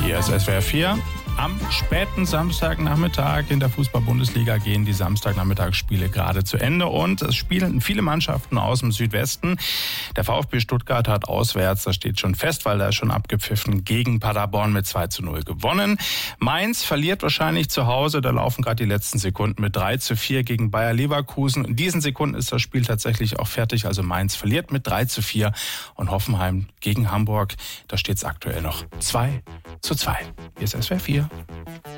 Hier ist SWR 4. Am späten Samstagnachmittag in der Fußball-Bundesliga gehen die Samstagnachmittagsspiele gerade zu Ende und es spielen viele Mannschaften aus dem Südwesten. Der VfB Stuttgart hat auswärts, das steht schon fest, weil da ist schon abgepfiffen, gegen Paderborn mit 2:0 gewonnen. Mainz verliert wahrscheinlich zu Hause, da laufen gerade die letzten Sekunden mit 3:4 gegen Bayer Leverkusen. In diesen Sekunden ist das Spiel tatsächlich auch fertig, also Mainz verliert mit 3:4 und Hoffenheim gegen Hamburg, da steht es aktuell noch 2:2. Hier ist SWR 4.